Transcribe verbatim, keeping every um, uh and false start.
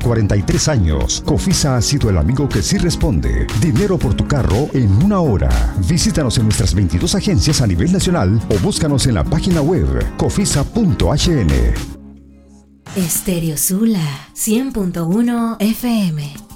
cuarenta y tres años, Cofisa ha sido el amigo que sí responde. Dinero por tu carro en una hora. Visítanos en nuestras veintidós agencias a nivel nacional o búscanos en la página web cofisa punto h n. Estéreo Sula cien punto uno F M.